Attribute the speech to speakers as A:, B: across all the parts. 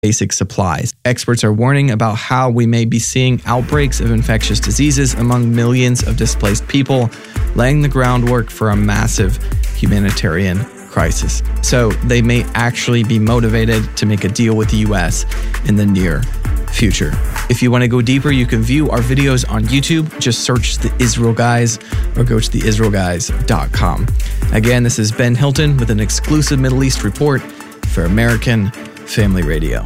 A: basic supplies. Experts are warning about how we may be seeing outbreaks of infectious diseases among millions of displaced people, laying the groundwork for a massive humanitarian crisis. So they may actually be motivated to make a deal with the US in the near future. If you want to go deeper, you can view our videos on YouTube. Just search The Israel Guys or go to theisraelguys.com. Again, this is Ben Hilton with an exclusive Middle East report for American Family Radio.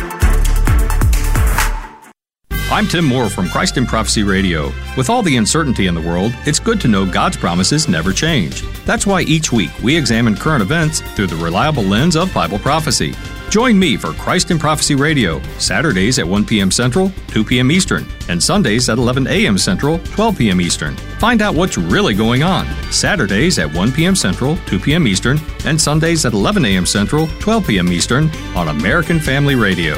B: I'm Tim Moore from Christ in Prophecy Radio. With all the uncertainty in the world, it's good to know God's promises never change. That's why each week we examine current events through the reliable lens of Bible prophecy. Join me for Christ in Prophecy Radio, Saturdays at 1 p.m. Central, 2 p.m. Eastern, and Sundays at 11 a.m. Central, 12 p.m. Eastern. Find out what's really going on. Saturdays at 1 p.m. Central, 2 p.m. Eastern, and Sundays at 11 a.m. Central, 12 p.m. Eastern on American Family Radio.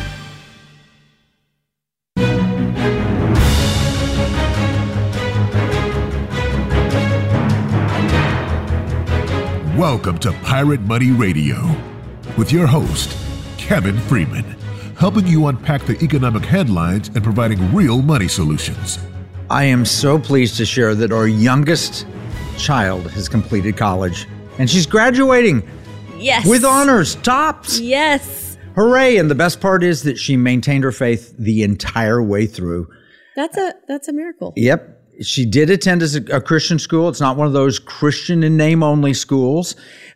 C: Welcome to Pirate Money Radio with your host, Kevin Freeman, helping you unpack the economic headlines and providing real money solutions.
D: I am so pleased to share that our youngest child has completed college and she's graduating.
E: Yes.
D: With honors, tops.
E: Yes.
D: Hooray. And the best part is that she maintained her faith the entire way through.
E: That's a miracle.
D: Yep. She did attend as a Christian school. It's not one of those Christian in name only schools.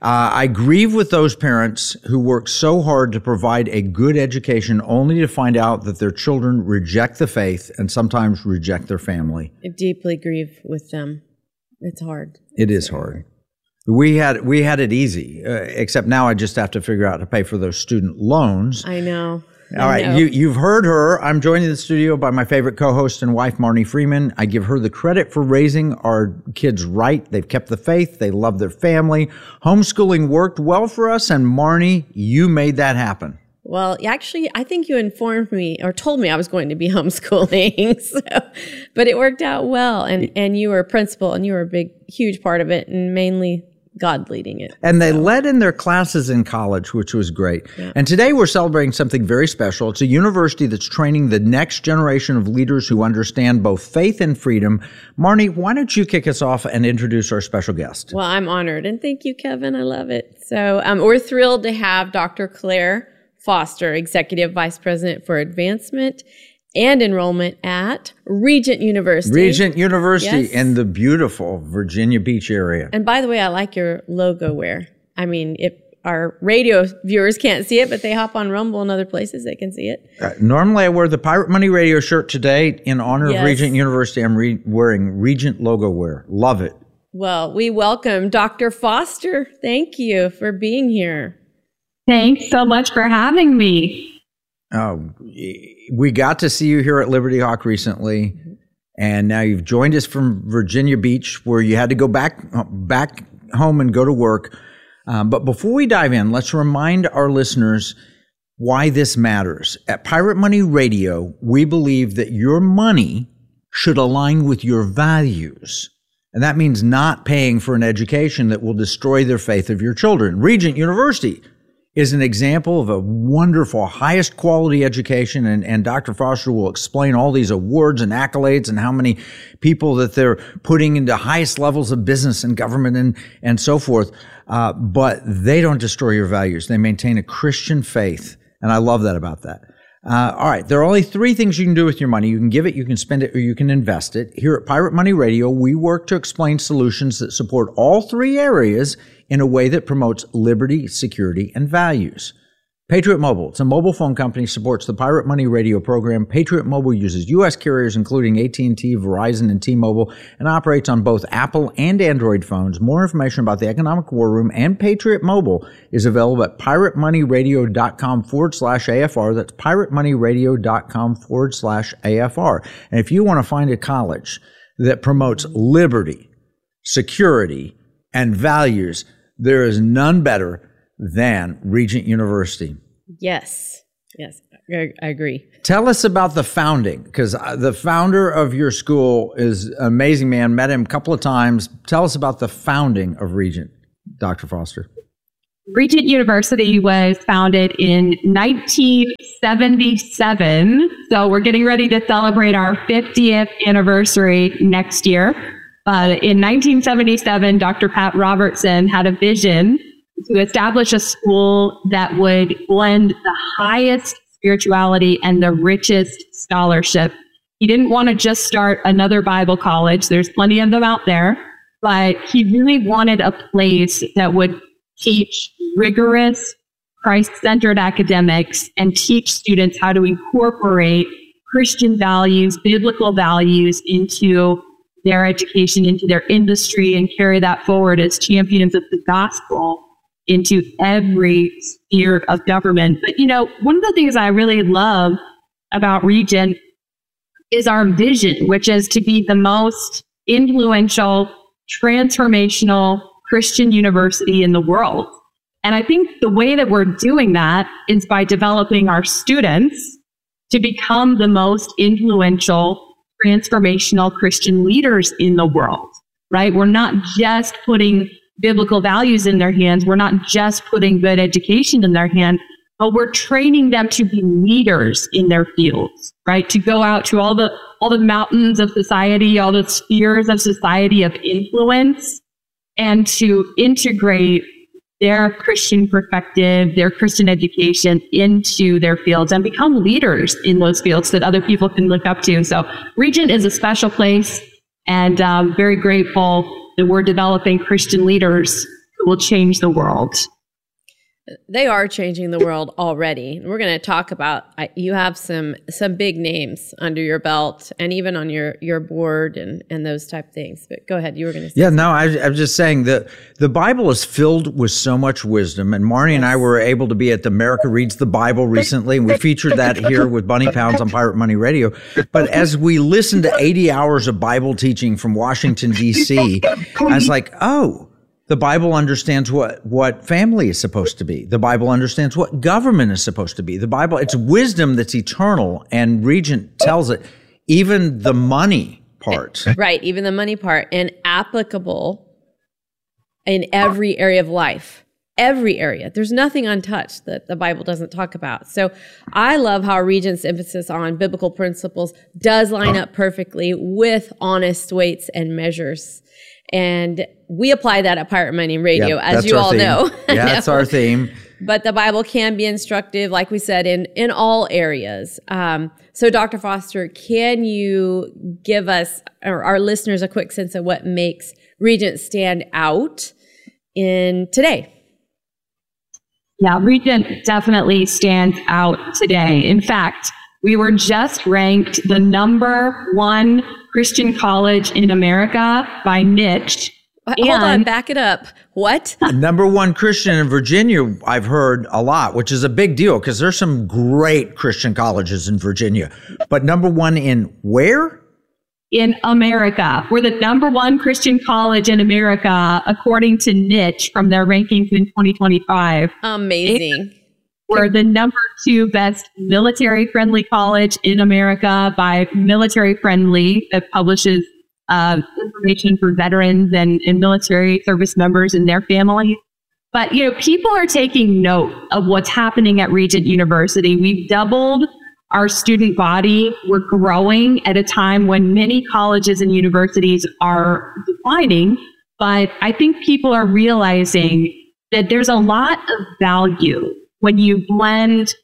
D: I grieve with those parents who work so hard to provide a good education only to find out that their children reject the faith and sometimes reject their family.
E: I deeply grieve with them. It's hard.
D: It is hard. We had it easy, except now I just have to figure out how to pay for those student loans.
E: I know.
D: All right, you've heard her. I'm joined in the studio by my favorite co-host and wife, Marnie Freeman. I give her the credit for raising our kids right. They've kept the faith. They love their family. Homeschooling worked well for us, and Marnie, you made that happen.
E: Well, actually, I think you informed me or told me I was going to be homeschooling, but it worked out well. And you were a principal, and you were a huge part of it, and mainly God leading it.
D: And they led in their classes in college, which was great. Yeah. And today we're celebrating something very special. It's a university that's training the next generation of leaders who understand both faith and freedom. Marnie, why don't you kick us off and introduce our special guest?
E: Well, I'm honored. And thank you, Kevin. I love it. So we're thrilled to have Dr. Claire Foster, Executive Vice President for Advancement and Enrollment at Regent University.
D: Regent University
E: yes.
D: In the beautiful Virginia Beach area.
E: And by the way, I like your logo wear. I mean, if our radio viewers can't see it, but they hop on Rumble and other places, they can see it.
D: Normally, I wear the Pirate Money Radio shirt today. In honor
E: yes.
D: of Regent University, I'm wearing Regent logo wear. Love it.
E: Well, we welcome Dr. Foster. Thank you for being here.
F: Thanks so much for having me.
D: We got to see you here at Liberty Hawk recently, and now you've joined us from Virginia Beach, where you had to go back home and go to work. But before we dive in, let's remind our listeners why this matters. At Pirate Money Radio, we believe that your money should align with your values. And that means not paying for an education that will destroy their faith of your children. Regent University is an example of a wonderful, highest quality education. And Dr. Foster will explain all these awards and accolades and how many people that they're putting into highest levels of business and government and so forth. But they don't destroy your values. They maintain a Christian faith. And I love that about that. All right. There are only three things you can do with your money. You can give it, you can spend it, or you can invest it. Here at Pirate Money Radio, we work to explain solutions that support all three areas in a way that promotes liberty, security, and values. Patriot Mobile, it's a mobile phone company, supports the Pirate Money Radio program. Patriot Mobile uses U.S. carriers including AT&T, Verizon, and T-Mobile, and operates on both Apple and Android phones. More information about the Economic War Room and Patriot Mobile is available at piratemoneyradio.com/AFR. That's piratemoneyradio.com/AFR. And if you want to find a college that promotes liberty, security, and values, there is none better than Regent University.
E: Yes, I agree.
D: Tell us about the founding, because the founder of your school is an amazing man. Met him a couple of times. Tell us about the founding of Regent, Dr. Foster.
F: Regent University was founded in 1977. So we're getting ready to celebrate our 50th anniversary next year. But in 1977, Dr. Pat Robertson had a vision to establish a school that would blend the highest spirituality and the richest scholarship. He didn't want to just start another Bible college. There's plenty of them out there. But he really wanted a place that would teach rigorous, Christ-centered academics and teach students how to incorporate Christian values, biblical values into their education, into their industry, and carry that forward as champions of the gospel into every sphere of government. But, one of the things I really love about Regent is our vision, which is to be the most influential, transformational Christian university in the world. And I think the way that we're doing that is by developing our students to become the most influential, transformational Christian leaders in the world, right? We're not just putting biblical values in their hands. We're not just putting good education in their hand, but we're training them to be leaders in their fields, right? To go out to all the mountains of society, all the spheres of society of influence, and to integrate their Christian perspective, their Christian education into their fields and become leaders in those fields that other people can look up to. So Regent is a special place, and very grateful that we're developing Christian leaders who will change the world.
E: They are changing the world already. We're going to talk about, you have some big names under your belt and even on your board and those type of things. But go ahead. You were going to say something.
D: No, I was just saying that the Bible is filled with so much wisdom. And Marnie and I were able to be at the America Reads the Bible recently, and we featured that here with Bunny Pounds on Pirate Money Radio. But as we listened to 80 hours of Bible teaching from Washington, D.C., I was like, oh, the Bible understands what family is supposed to be. The Bible understands what government is supposed to be. The Bible, it's wisdom that's eternal, and Regent tells it, even the money part.
E: Right, even the money part, and applicable in every area of life. Every area. There's nothing untouched that the Bible doesn't talk about. So I love how Regent's emphasis on biblical principles does line up perfectly with honest weights and measures. And we apply that at Pirate Money Radio, as you all know.
D: Yeah, that's our theme.
E: But the Bible can be instructive, like we said, in all areas. So Dr. Foster, can you give us, or our listeners, a quick sense of what makes Regent stand out in today?
F: Yeah, Regent definitely stands out today. In fact, we were just ranked the #1 Christian college in America by Niche.
E: Hold on, back it up. What?
D: #1 Christian in Virginia, I've heard a lot, which is a big deal because there's some great Christian colleges in Virginia. But #1 in where?
F: In America. We're the #1 Christian college in America, according to Niche from their rankings in 2025.
E: Amazing.
F: We're the #2 best military-friendly college in America by Military Friendly, that publishes information for veterans and military service members and their families. But, people are taking note of what's happening at Regent University. We've doubled our student body. We're growing at a time when many colleges and universities are declining. But I think people are realizing that there's a lot of value when you blend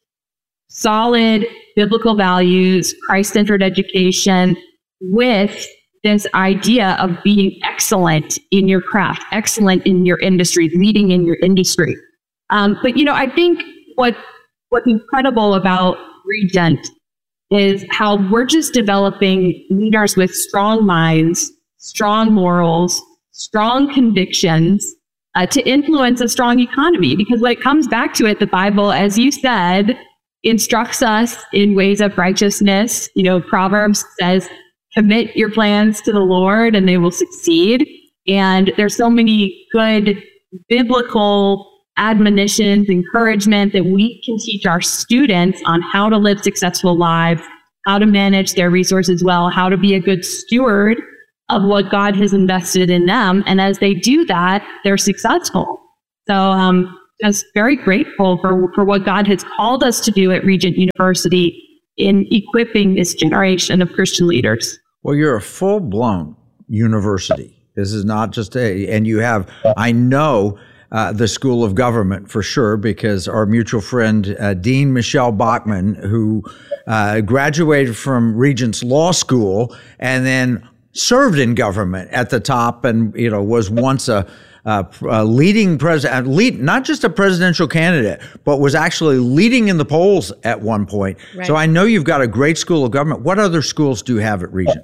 F: solid biblical values, Christ-centered education with this idea of being excellent in your craft, excellent in your industry, leading in your industry. But I think what's incredible about Regent is how we're just developing leaders with strong minds, strong morals, strong convictions, to influence a strong economy. Because when it comes back to it, the Bible, as you said, instructs us in ways of righteousness. Proverbs says, commit your plans to the Lord and they will succeed. And there's so many good biblical admonitions, encouragement that we can teach our students on how to live successful lives, how to manage their resources well, how to be a good steward of what God has invested in them. And as they do that, they're successful. So just very grateful for what God has called us to do at Regent University in equipping this generation of Christian leaders.
D: Well, you're a full-blown university. This is not just and you have, I know, the School of Government for sure, because our mutual friend, Dean Michelle Bachman, who graduated from Regent's Law School and then served in government at the top and, was once a leading president, not just a presidential candidate, but was actually leading in the polls at one point. Right. So I know you've got a great School of Government. What other schools do you have at Regent?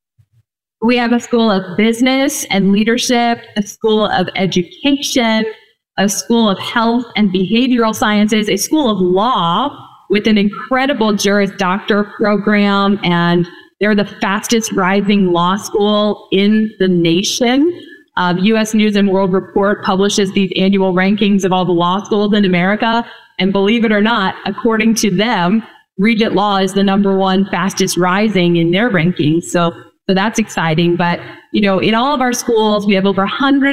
F: We have a School of Business and Leadership, a School of Education, a School of Health and Behavioral Sciences, a School of Law with an incredible Juris Doctor program, and they're the fastest rising law school in the nation. U.S. News and World Report publishes these annual rankings of all the law schools in America, and believe it or not, according to them, Regent Law is the number one fastest rising in their rankings. So that's exciting. But, in all of our schools, we have over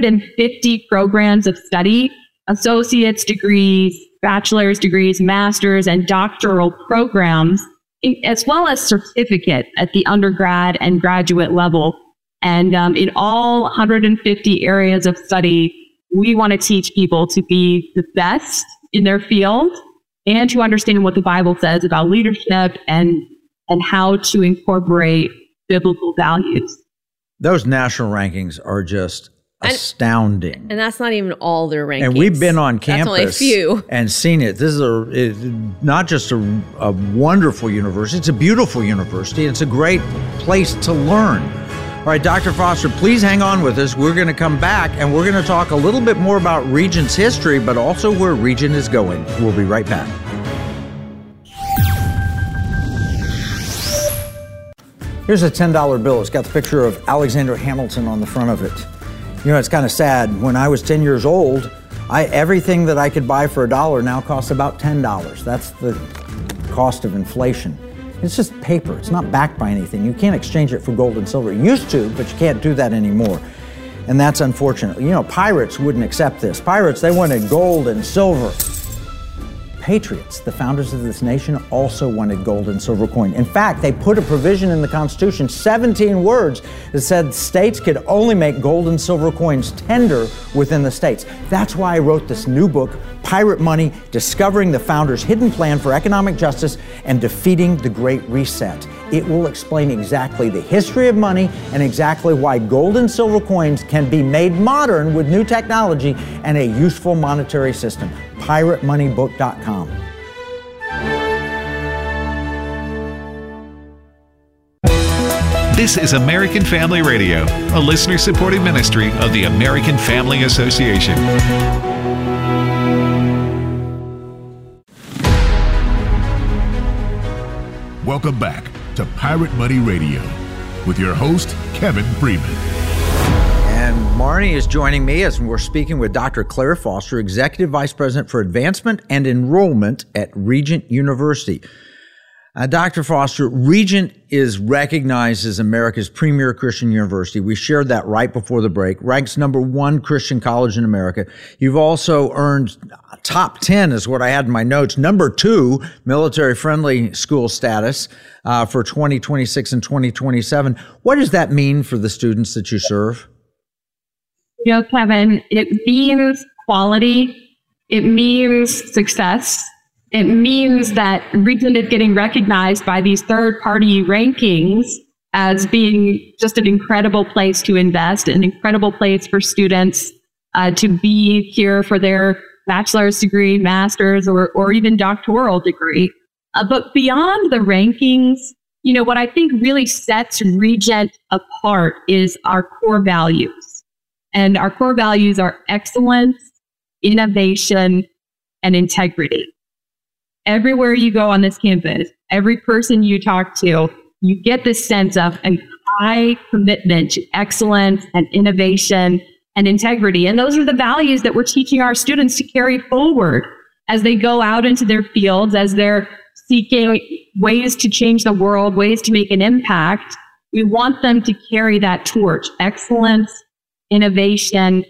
F: 150 programs of study, associate's degrees, bachelor's degrees, master's, and doctoral programs, as well as certificates at the undergrad and graduate level. And in all 150 areas of study, we want to teach people to be the best in their field and to understand what the Bible says about leadership and how to incorporate biblical values.
D: Those national rankings are just astounding.
E: And that's not even all their rankings.
D: And we've been on campus
E: only a few.
D: And seen it. This is not just a wonderful university, it's a beautiful university. It's a great place to learn. All right, Dr. Foster, please hang on with us. We're going to come back and we're going to talk a little bit more about Regent's history, but also where Regent is going. We'll be right back. Here's a $10 bill. It's got the picture of Alexander Hamilton on the front of it. It's kind of sad. When I was 10 years old, everything that I could buy for $1 now costs about $10. That's the cost of inflation. It's just paper. It's not backed by anything. You can't exchange it for gold and silver. You used to, but you can't do that anymore. And that's unfortunate. Pirates wouldn't accept this. Pirates, they wanted gold and silver. Patriots, the founders of this nation, also wanted gold and silver coin. In fact, they put a provision in the Constitution, 17 words, that said states could only make gold and silver coins tender within the states. That's why I wrote this new book, Pirate Money, Discovering the Founders' Hidden Plan for Economic Justice and Defeating the Great Reset. It will explain exactly the history of money and exactly why gold and silver coins can be made modern with new technology and a useful monetary system. PirateMoneyBook.com.
G: This is American Family Radio, a listener-supported ministry of the American Family Association.
C: Welcome back to Pirate Money Radio with your host, Kevin Freeman.
D: And Marnie is joining me as we're speaking with Dr. Claire Foster, Executive Vice President for Advancement and Enrollment at Regent University. Dr. Foster, Regent is recognized as America's premier Christian university. We shared that right before the break. Ranks #1 Christian college in America. You've also earned top 10 is what I had in my notes. #2 military-friendly school status for 2026 and 2027. What does that mean for the students that you serve?
F: Kevin, it means quality. It means success. It means that Regent is getting recognized by these third-party rankings as being just an incredible place to invest, an incredible place for students to be here for their bachelor's degree, master's, or even doctoral degree. But beyond the rankings, what I think really sets Regent apart is our core values. And our core values are excellence, innovation, and integrity. Everywhere you go on this campus, every person you talk to, you get this sense of a high commitment to excellence and innovation and integrity. And those are the values that we're teaching our students to carry forward as they go out into their fields, as they're seeking ways to change the world, ways to make an impact. We want them to carry that torch, excellence, innovation,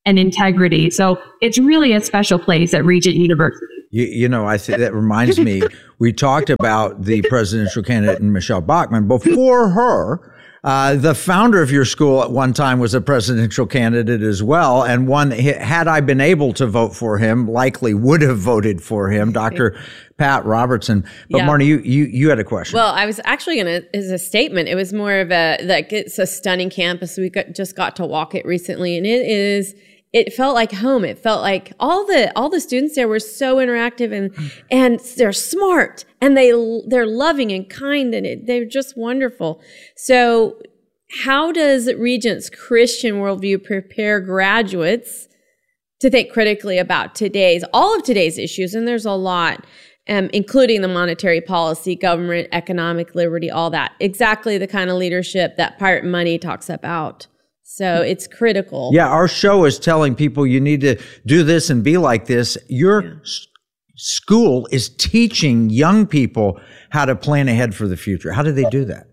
F: and integrity. So it's really a special place at Regent University.
D: I think that reminds me, we talked about the presidential candidate Michelle Bachmann. Before her, the founder of your school at one time was a presidential candidate as well. And one, had I been able to vote for him, likely would have voted for him, Dr. Pat Robertson. But Marnie, you had a question.
E: Well, I was actually going to, as a statement, it was more of it's a stunning campus. We just got to walk it recently, and it felt like home. It felt like all the students there were so interactive and they're smart and they're loving and kind and they're just wonderful. So how does Regent's Christian worldview prepare graduates to think critically about all of today's issues? And there's a lot, including the monetary policy, government, economic liberty, all that. Exactly the kind of leadership that Pirate Money talks about. So it's critical.
D: Yeah, our show is telling people you need to do this and be like this. Your school is teaching young people how to plan ahead for the future. How do they do that?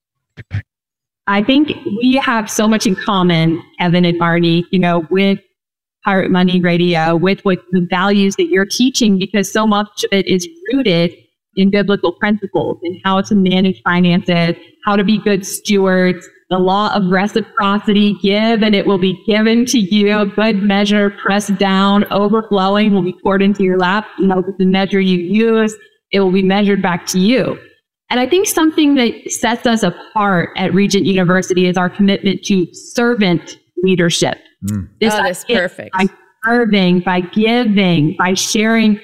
F: I think we have so much in common, Evan and Marnie, with Pirate Money Radio, with the values that you're teaching, because so much of it is rooted in biblical principles and how to manage finances, how to be good stewards, the law of reciprocity, give and it will be given to you. A good measure, pressed down, overflowing will be poured into your lap. With the measure you use, it will be measured back to you. And I think something that sets us apart at Regent University is our commitment to servant leadership.
E: That's perfect.
F: By serving, by giving, by sharing,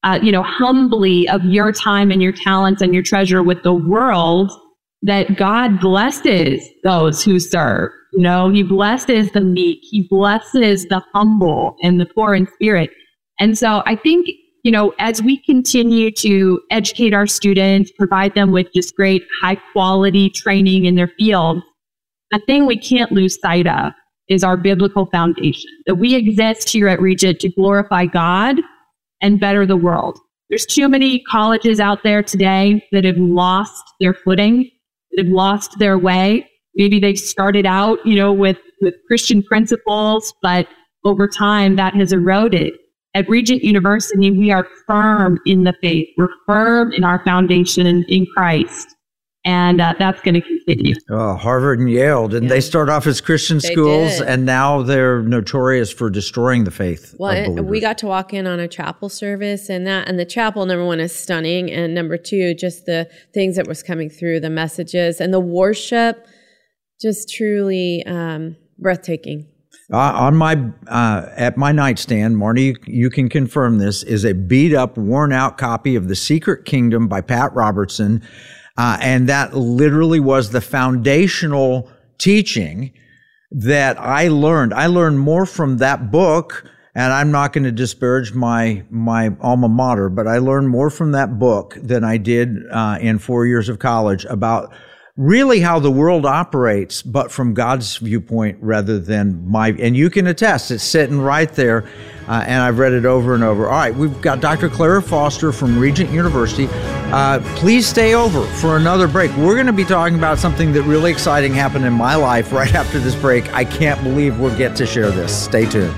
F: humbly of your time and your talents and your treasure with the world, that God blesses those who serve. He blesses the meek. He blesses the humble and the poor in spirit. And so I think, as we continue to educate our students, provide them with just great high quality training in their field, the thing we can't lose sight of is our biblical foundation, that we exist here at Regent to glorify God and better the world. There's too many colleges out there today that have lost their footing, that have lost their way. Maybe they started out, with Christian principles, but over time that has eroded. At Regent University, we are firm in the faith. We're firm in our foundation in Christ. And that's going to continue.
D: Harvard and Yale, didn't they start off as Christian schools? And now they're notorious for destroying the faith.
E: Well, we got to walk in on a chapel service, and the chapel, number one, is stunning. And number two, just the things that was coming through, the messages and the worship, just truly breathtaking.
D: On my at my nightstand, Marnie, you can confirm this, is a beat up, worn out copy of The Secret Kingdom by Pat Robertson. And that literally was the foundational teaching that I learned. I learned more from that book, and I'm not going to disparage my alma mater, but I learned more from that book than I did in 4 years of college about really how the world operates, but from God's viewpoint rather than and you can attest, it's sitting right there, and I've read it over and over. All right, we've got Dr. Clara Foster from Regent University. Please stay over for another break. We're going to be talking about something that really exciting happened in my life right after this break. I can't believe we'll get to share this. Stay tuned.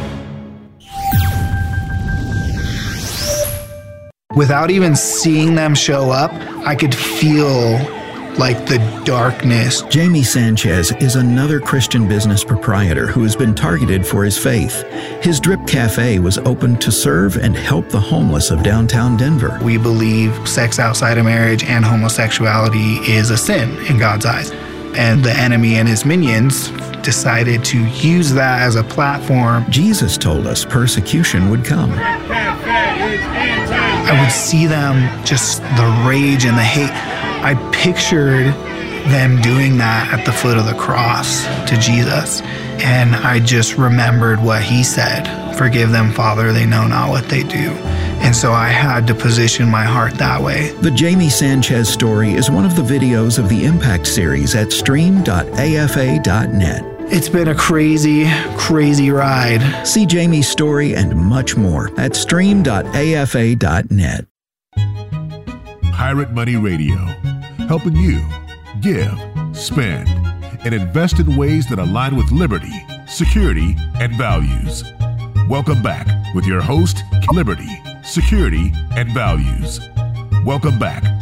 H: Without even seeing them show up, I could feel like the darkness.
I: Jamie Sanchez is another Christian business proprietor who has been targeted for his faith. His Drip Cafe was opened to serve and help the homeless of downtown Denver.
H: We believe sex outside of marriage and homosexuality is a sin in God's eyes. And the enemy and his minions decided to use that as a platform.
I: Jesus told us persecution would come.
H: I would see them, just the rage and the hate. I pictured them doing that at the foot of the cross to Jesus. And I just remembered what he said, "Forgive them, Father, they know not what they do." And so I had to position my heart that way.
I: The Jamie Sanchez story is one of the videos of the Impact series at stream.afa.net.
H: It's been a crazy, crazy ride.
I: See Jamie's story and much more at stream.afa.net.
C: Pirate Money Radio, helping you give, spend, and invest in ways that align with liberty Security, and Values. Welcome back with your host, Liberty, Security, and Values. Welcome back